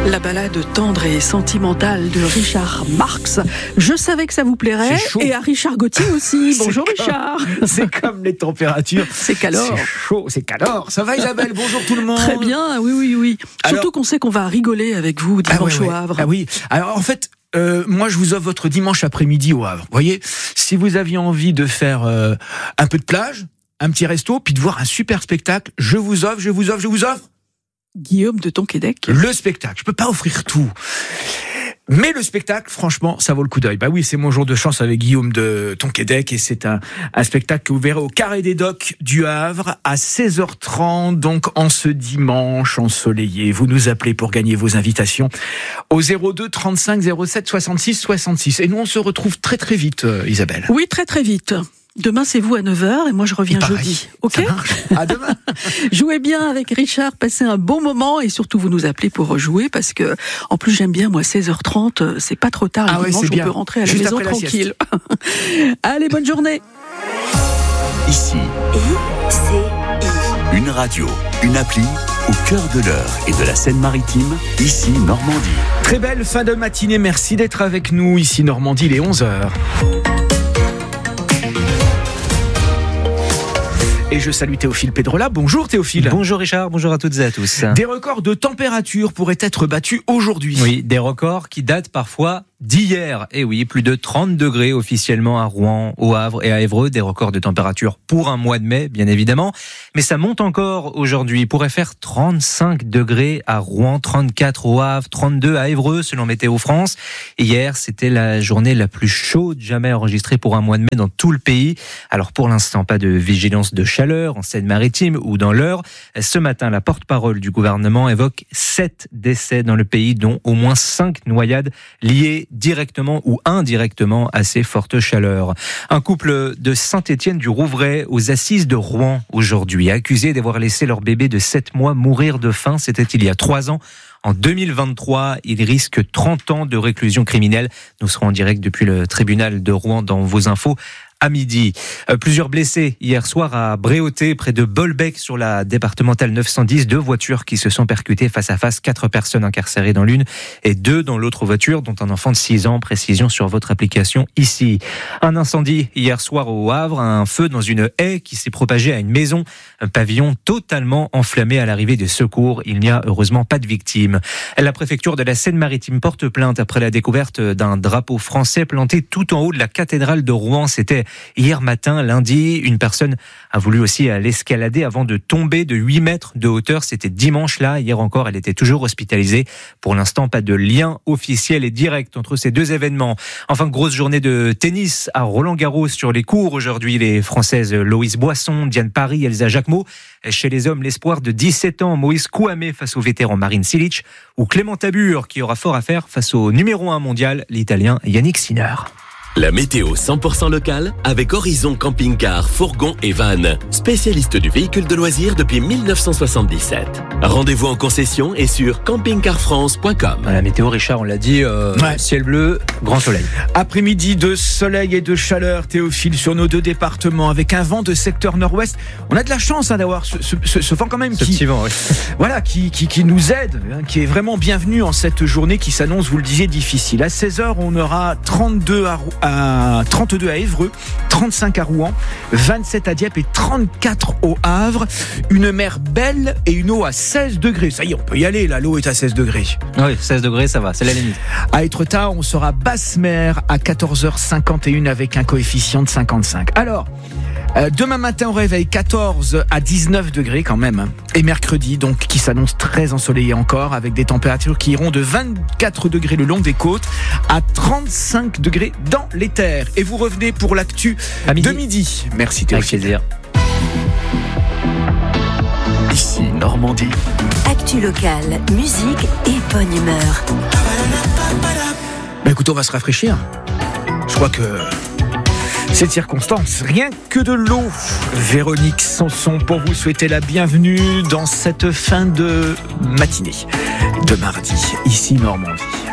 La balade tendre et sentimentale de Richard Marx. Je savais que ça vous plairait. Et à Richard Gauthier aussi. Bonjour Richard. C'est comme les températures. C'est calor. C'est chaud, c'est calor. Ça va Isabelle? Bonjour tout le monde. Très bien, oui. Surtout qu'on sait qu'on va rigoler avec vous dimanche au Havre. Ah oui. Alors en fait, moi je vous offre votre dimanche après-midi au Havre. Vous voyez, si vous aviez envie de faire un peu de plage, un petit resto, puis de voir un super spectacle, je vous offre Guillaume de Tonquédec. le spectacle. Je peux pas offrir tout. Mais le spectacle, franchement, ça vaut le coup d'œil. Bah oui, c'est mon jour de chance avec Guillaume de Tonquédec et c'est un spectacle que vous verrez au Carré des Docks du Havre à 16h30, donc en ce dimanche ensoleillé. Vous nous appelez pour gagner vos invitations au 02 35 07 66 66. Et nous, on se retrouve très très vite, Isabelle. Oui, très très vite. Demain, c'est vous à 9h et moi, je reviens jeudi. Ok ? Ça marche. À demain. Jouez bien avec Richard, passez un bon moment et surtout, vous nous appelez pour rejouer parce que, en plus, j'aime bien, moi, 16h30, c'est pas trop tard. Le dimanche, on peut rentrer à la maison tranquille. Allez, bonne journée. Ici, une radio, une appli au cœur de l'Eure et de la Seine-Maritime, ici Normandie. Très belle fin de matinée, merci d'être avec nous. Ici Normandie, il est 11h. Et je salue Théophile Pedrola. Bonjour Théophile. Bonjour Richard, bonjour à toutes et à tous. Des records de température pourraient être battus aujourd'hui. Oui, des records qui datent parfois d'hier. Et oui, plus de 30 degrés officiellement à Rouen, au Havre et à Évreux. Des records de température pour un mois de mai, bien évidemment. Mais ça monte encore aujourd'hui. Il pourrait faire 35 degrés à Rouen, 34 au Havre, 32 à Évreux, selon Météo France. Hier, c'était la journée la plus chaude jamais enregistrée pour un mois de mai dans tout le pays. Alors pour l'instant, pas de vigilance de chaleur en Seine-Maritime ou dans l'Eure. Ce matin, la porte-parole du gouvernement évoque 7 décès dans le pays, dont au moins 5 noyades liées directement ou indirectement à ces fortes chaleurs. Un couple de Saint-Étienne-du-Rouvray aux assises de Rouen aujourd'hui, accusé d'avoir laissé leur bébé de 7 mois mourir de faim. C'était il y a 3 ans. En 2023, il risque 30 ans de réclusion criminelle. Nous serons en direct depuis le tribunal de Rouen dans vos infos à midi. Plusieurs blessés hier soir à Bréauté, près de Bolbec, sur la départementale 910. 2 voitures qui se sont percutées face à face. 4 personnes incarcérées dans l'une et 2 dans l'autre voiture, dont un enfant de 6 ans. Précision sur votre application ici. Un incendie hier soir au Havre. Un feu dans une haie qui s'est propagé à une maison. Un pavillon totalement enflammé à l'arrivée des secours. Il n'y a heureusement pas de victimes. La préfecture de la Seine-Maritime porte plainte après la découverte d'un drapeau français planté tout en haut de la cathédrale de Rouen. C'était hier matin, lundi. Une personne a voulu aussi l'escalader avant de tomber de 8 mètres de hauteur. C'était dimanche là. Hier encore, elle était toujours hospitalisée. Pour l'instant, pas de lien officiel et direct entre ces deux événements. Enfin, grosse journée de tennis à Roland-Garros sur les cours aujourd'hui. Les Françaises Loïse Boisson, Diane Paris, Elsa Jacquemot. Chez les hommes, l'espoir de 17 ans, Moïse Kouamé face au vétéran Marine Cilic, ou Clément Tabur qui aura fort à faire face au numéro 1 mondial, l'Italien Yannick Sinner. La météo 100% locale avec Horizon Camping-Car, Fourgon et Van, spécialiste du véhicule de loisirs depuis 1977. Rendez-vous en concession et sur campingcarfrance.com. La météo, Richard, on l'a dit, ciel bleu, grand soleil. Après-midi de soleil et de chaleur, Théophile, sur nos 2 départements, avec un vent de secteur nord-ouest. On a de la chance d'avoir ce vent quand même ce petit vent, oui. Voilà, qui nous aide, qui est vraiment bienvenu en cette journée qui s'annonce, vous le disiez, difficile. À 16h, on aura 32 à Évreux, 35 à Rouen, 27 à Dieppe et 34 au Havre. Une mer belle et une eau à 16 degrés. Ça y est, on peut y aller, là, l'eau est à 16 degrés. Oui, 16 degrés, ça va, c'est la limite. À Étretat, on sera basse mer à 14h51 avec un coefficient de 55. Alors, demain matin, on réveille 14 à 19 degrés quand même. Et mercredi, donc, qui s'annonce très ensoleillé encore, avec des températures qui iront de 24 degrés le long des côtes à 35 degrés dans les terres. Et vous revenez pour l'actu de midi. Merci Théophile. Avec plaisir. Ici Normandie. Actu locale, musique et bonne humeur. Écoutez, on va se rafraîchir. Je crois que cette circonstance, rien que de l'eau. Véronique Sanson pour vous souhaiter la bienvenue dans cette fin de matinée de mardi, ici Normandie.